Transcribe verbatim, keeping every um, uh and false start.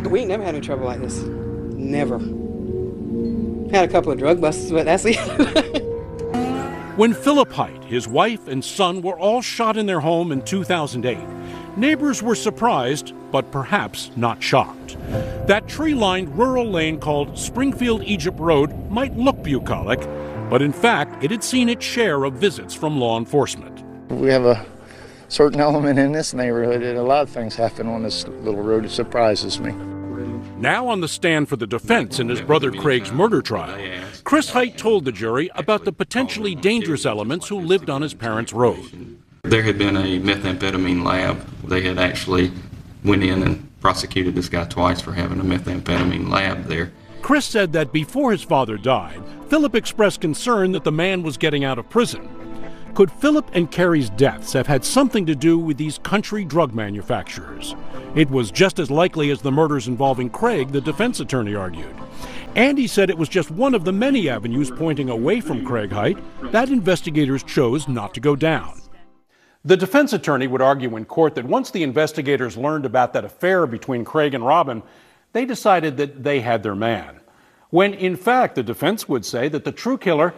We ain't never had any trouble like this. Never. Had a couple of drug busts, but that's it. When Philip Height, his wife, and son were all shot in their home in two thousand eight, neighbors were surprised, but perhaps not shocked. That tree-lined rural lane called Springfield Egypt Road might look bucolic, but in fact, it had seen its share of visits from law enforcement. We have a certain element in this neighborhood that a lot of things happen on this little road. It surprises me. Now on the stand for the defense in his brother Craig's murder trial, Chris Height told the jury about the potentially dangerous elements who lived on his parents' road. There had been a methamphetamine lab. They had actually went in and prosecuted this guy twice for having a methamphetamine lab there. Chris said that before his father died, Philip expressed concern that the man was getting out of prison. Could Philip and Carrie's deaths have had something to do with these country drug manufacturers? It was just as likely as the murders involving Craig, the defense attorney argued. And he said it was just one of the many avenues pointing away from Craig Height that investigators chose not to go down. The defense attorney would argue in court that once the investigators learned about that affair between Craig and Robin, they decided that they had their man. When in fact the defense would say that the true killer